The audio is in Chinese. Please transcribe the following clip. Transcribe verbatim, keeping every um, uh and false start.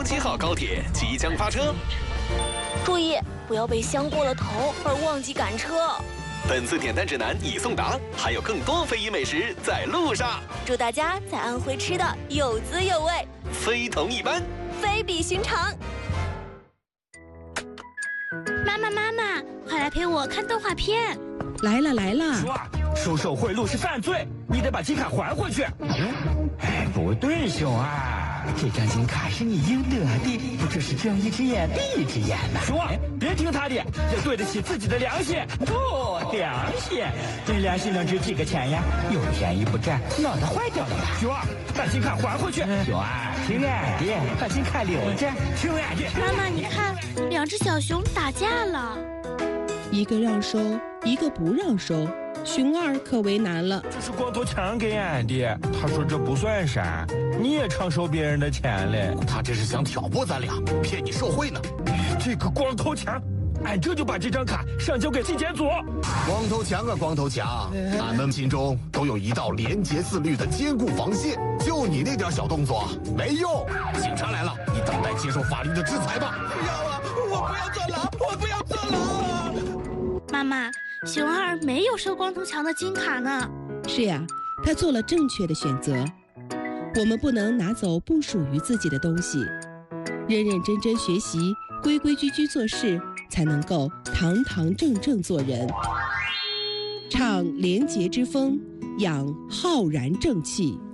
幺七号高铁即将发车， 注意不要被香过了头而忘记赶车。 本次点单指南已送达，还有更多非遗美食在路上。 祝大家在安徽吃的有滋有味， 非同一般， 非比寻常。 妈妈妈妈，快来陪我看动画片。 来了来了。 说啊，收受贿赂是犯罪，你得把金卡还回去。哎，不对，熊二，这张金卡是你应得的，这是睁一只眼闭一只眼呐。熊二，别听他的，要对得起自己的良心。哦，良心，这良心能值几个钱呀？有便宜不占，脑袋坏掉了吧？熊二，把金卡还回去。熊二，听俺的，把金卡留着。听俺的。 妈妈，你看，两只小熊打架了。 一个让收，一个不让收，熊二可为难了。 这是光头强给俺的，他说这不算啥，你也常收别人的钱嘞。 他这是想挑拨咱俩，骗你受贿呢。 这个光头强，俺这就把这张卡上交给纪检组。 光头强啊，光头强，俺们心中都有一道廉洁自律的坚固防线，就你那点小动作没用。警察来了，你等待接受法律的制裁吧。 不要啊，我不要坐牢，我不要坐牢。 妈妈，熊二没有收光头强的金卡呢。 是呀，他做了正确的选择。我们不能拿走不属于自己的东西，认认真真学习，规规矩矩做事，才能够堂堂正正做人。唱廉洁之风，养浩然正气。